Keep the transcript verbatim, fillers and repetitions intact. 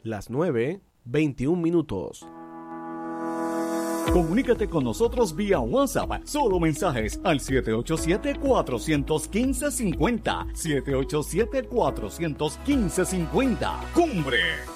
las nueve, veintiún minutos. Comunícate con nosotros vía WhatsApp, solo mensajes al siete ocho siete, cuatro uno cinco, cinco cero, siete ocho siete, cuatro uno cinco, cinco cero. Cumbre.